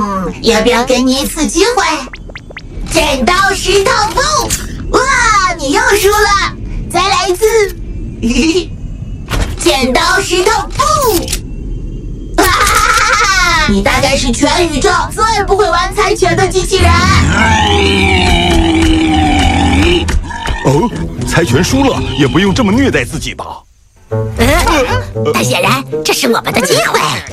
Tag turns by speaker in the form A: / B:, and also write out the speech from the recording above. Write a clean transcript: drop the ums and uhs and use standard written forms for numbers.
A: 要不要给你一次机会？剪刀石头布！哇，你又输了，再来一次。剪刀石头布！哈哈哈哈！你大概是全宇宙最不会玩猜拳的机器人。
B: 哦，猜拳输了也不用这么虐待自己吧？
C: 但显然这是我们的机会。